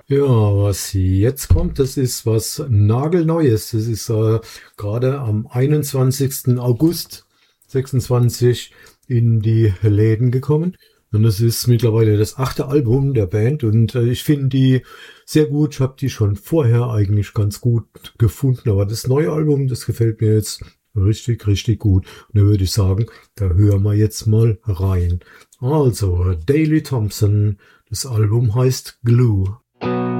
Ja, was jetzt kommt, das ist was Nagelneues. Das ist gerade am 21. August 26 in die Läden gekommen. Und das ist mittlerweile das 8. Album der Band und ich finde die sehr gut. Ich habe die schon vorher eigentlich ganz gut gefunden, aber das neue Album, das gefällt mir jetzt richtig, richtig gut. Und da würde ich sagen, da hören wir jetzt mal rein. Also, Daley Thompson, das Album heißt Glue.